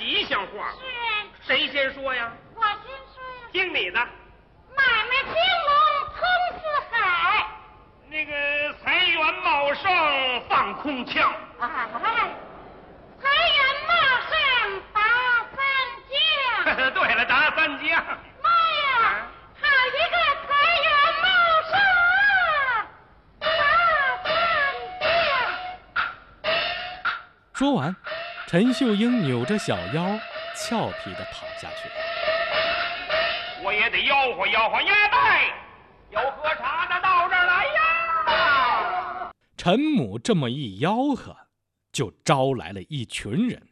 吉祥话。 是。 谁先说呀？ 我先说呀。 听你的。 买卖兴隆通四海。 那个财源茂盛放空腔。 哎，财源茂盛达三江。 对了，达三江。 妈呀，好一个财源茂盛啊！达三江。 说完，陈秀英扭着小腰，俏皮地跑下去。 我也得吆喝吆喝呀！拜，有喝茶的到这儿来呀！ 陈母这么一吆喝，就招来了一群人。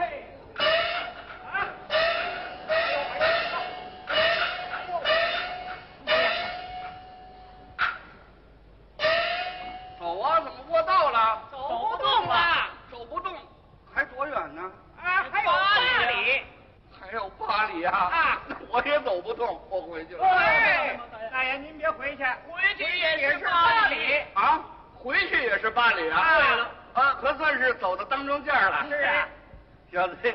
走啊，怎么过道了？ 走不动了， 走不动，还多远呢？ 啊，还有8里。 还有8里啊！ 啊， 那我也走不动，我回去了。 哎，大爷您别回去，回去也是8里啊，回去也是8里啊。 对了， 啊，可算是走到当中间了。 是啊， 小子，